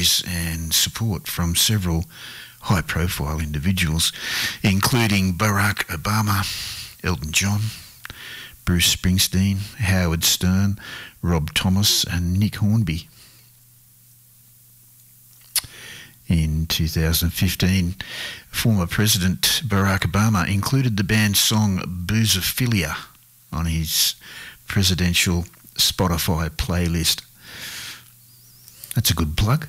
praise and support from several high-profile individuals, including Barack Obama, Elton John, Bruce Springsteen, Howard Stern, Rob Thomas and Nick Hornby. In 2015, former President Barack Obama included the band's song Boozophilia on his presidential Spotify playlist. That's a good plug.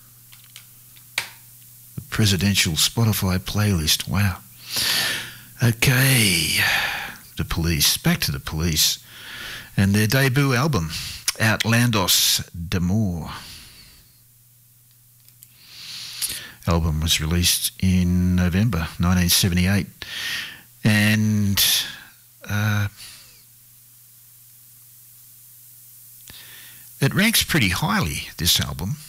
The presidential Spotify playlist, wow. Okay, the Police, back to the Police and their debut album, Outlandos d'Amour. Album was released in November 1978 and it ranks pretty highly, this album,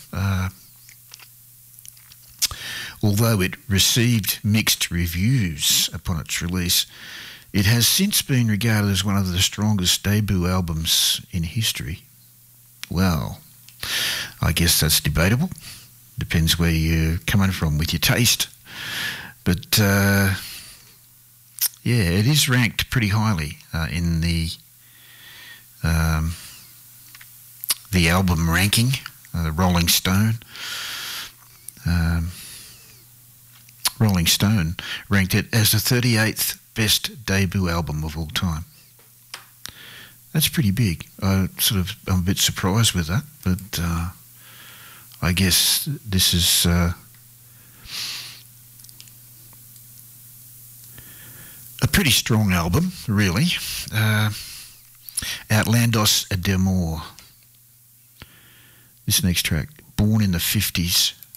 although it received mixed reviews upon its release. It has since been regarded as one of the strongest debut albums in history. Well, I guess that's debatable. Depends where you're coming from with your taste. But, yeah, it is ranked pretty highly in the album ranking, the Rolling Stone. Rolling Stone ranked it as the 38th best debut album of all time. That's pretty big. I'm a bit surprised with that, but I guess this is a pretty strong album, really. Outlandos d'Amour. This next track, Born in the 50s.